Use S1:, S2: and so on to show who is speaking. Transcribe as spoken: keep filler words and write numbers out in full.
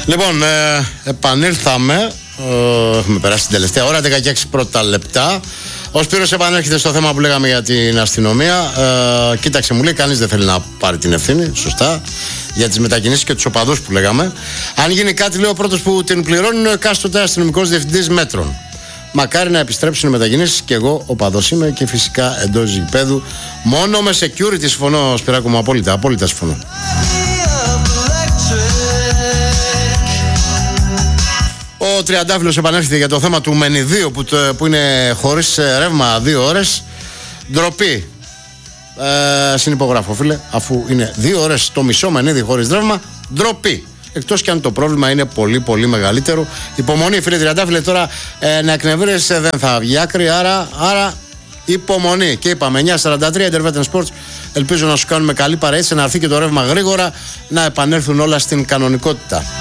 S1: Λοιπόν, ε, επανήλθαμε. Ε, έχουμε περάσει την τελευταία ώρα, δέκα και έξι πρώτα λεπτά. Ο Σπύρος επανέρχεται στο θέμα που λέγαμε για την αστυνομία. Ε, κοίταξε, μου λέει, κανείς δεν θέλει να πάρει την ευθύνη, σωστά, για τις μετακινήσεις και τους οπαδούς που λέγαμε. Αν γίνει κάτι, λέει, ο πρώτος που την πληρώνει είναι ο εκάστοτε αστυνομικός διευθυντής μέτρων. Μακάρι να επιστρέψουν οι μετακινήσεις, και εγώ οπαδός είμαι, και φυσικά εντός γηπέδου. Μόνο με security συμφωνώ, Σπυράκο μου, απόλυτα, απόλυτα συμφωνώ. Ο Τριαντάφυλλος επανέρχεται για το θέμα του Μενιδίου που, που είναι χωρίς ρεύμα δύο ώρες. Ντροπή. Ε, συνυπογράφω, φίλε, αφού είναι δύο ώρες το μισό Μενίδι χωρίς ρεύμα. Ντροπή. Εκτός και αν το πρόβλημα είναι πολύ πολύ μεγαλύτερο. Υπομονή, φίλε Τριαντάφυλλε, τώρα ε, να εκνευρίζεσαι δεν θα βγει άκρη, άρα, άρα υπομονή. Και είπαμε εννιά σαράντα τρία Intervetan Sports. Ελπίζω να σου κάνουμε καλή παραίτηση, να έρθει και το ρεύμα γρήγορα, να επανέλθουν όλα στην κανονικότητα.